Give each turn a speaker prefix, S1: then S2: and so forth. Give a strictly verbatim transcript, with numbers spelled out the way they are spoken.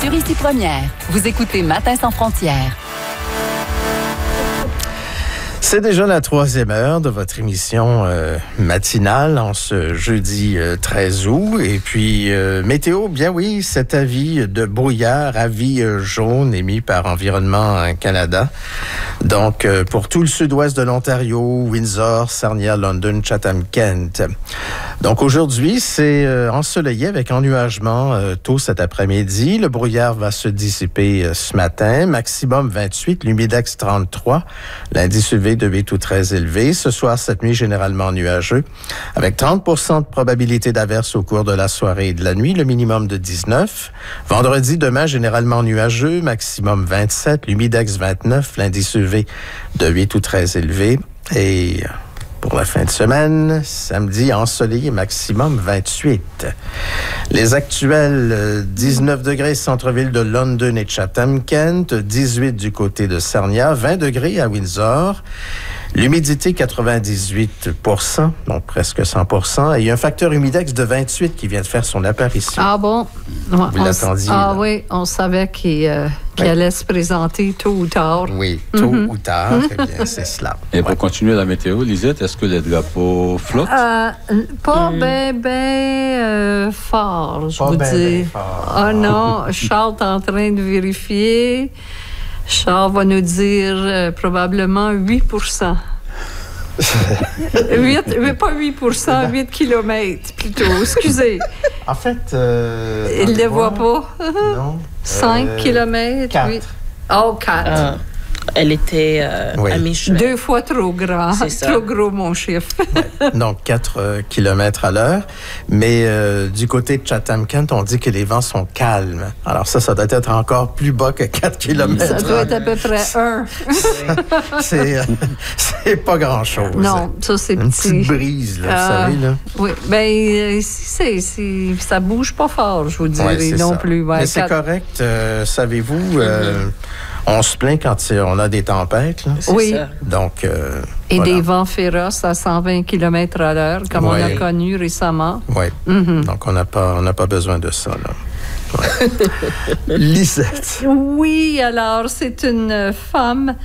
S1: sur Ici Première. Vous écoutez Matin sans frontières.
S2: C'est déjà la troisième heure de votre émission euh, matinale en ce jeudi euh, treize août. Et puis, euh, météo, bien oui, cet avis de brouillard, avis euh, jaune émis par Environnement Canada. Donc, euh, pour tout le sud-ouest de l'Ontario, Windsor, Sarnia, London, Chatham-Kent. Donc, aujourd'hui, c'est euh, ensoleillé avec ennuagement euh, tôt cet après-midi. Le brouillard va se dissiper euh, ce matin. Maximum vingt-huit, l'humidex trente-trois. L'indice U V de huit ou très élevé. Ce soir, cette nuit, généralement nuageux, avec trente pour cent de probabilité d'averse au cours de la soirée et de la nuit, le minimum de dix-neuf. Vendredi, demain, généralement nuageux, maximum vingt-sept, l'humidex vingt-neuf, l'indice U V de huit ou très élevé. Et pour la fin de semaine, samedi, ensoleillé, maximum vingt-huit. Les actuels, euh, dix-neuf degrés centre-ville de London et Chatham-Kent, dix-huit du côté de Sarnia, vingt degrés à Windsor. L'humidité, quatre-vingt-dix-huit pour cent, donc presque cent pour cent. Et il y a un facteur humidex de vingt-huit qui vient de faire son apparition.
S3: Ah bon?
S2: Vous on l'attendiez.
S3: Ah
S2: là.
S3: Oui, on savait qu'il, euh, qu'il
S2: oui.
S3: allait se présenter tôt ou tard.
S2: Oui, tôt
S3: mm-hmm.
S2: ou tard, eh bien, c'est cela.
S4: Et pour
S2: ouais.
S4: continuer la météo, Lisette, est-ce que les drapeaux flottent?
S3: Euh, pas mm. bien, bien euh, fort, je
S2: pas
S3: vous
S2: ben,
S3: dis.
S2: Ben fort.
S3: Ah non, Charles est en train de vérifier. Charles va nous dire euh, probablement huit pour cent. huit, mais pas huit pour cent, huit kilomètres plutôt, excusez.
S2: En fait... Euh,
S3: Il ne le voit pas.
S2: Non.
S3: cinq
S2: euh,
S3: kilomètres,
S2: quatre.
S3: oui. Oh, quatre.
S5: Ah, elle était euh,
S2: oui.
S5: à mi-chemin.
S3: Deux fois trop grand.
S5: C'est ça.
S3: Trop gros, mon chiffre.
S2: Ouais. Donc, quatre euh, kilomètres à l'heure. Mais euh, du côté de Chatham-Kent, on dit que les vents sont calmes. Alors ça, ça doit être encore plus bas que quatre kilomètres.
S3: Ça doit être à peu près un.
S2: c'est, euh, c'est pas grand-chose.
S3: Non, ça, c'est
S2: Une
S3: petit.
S2: petite brise, là,
S3: euh,
S2: vous savez, là.
S3: Oui, bien, ici, c'est, c'est, ça bouge pas fort, je vous dirais,
S2: ouais,
S3: non
S2: ça.
S3: plus. Ouais,
S2: Mais c'est
S3: quatre...
S2: correct. Euh, savez-vous... Euh, mm-hmm. On se plaint quand on a des tempêtes. Là.
S5: C'est
S3: oui.
S5: Ça.
S2: Donc, euh,
S3: Et
S2: voilà.
S3: des vents féroces à cent vingt kilomètres à l'heure, comme
S2: ouais.
S3: on a connu récemment.
S2: Oui.
S3: Mm-hmm.
S2: Donc, on n'a pas, on n'a pas besoin de ça, là. Ouais. Lisette.
S3: Oui, alors, c'est une femme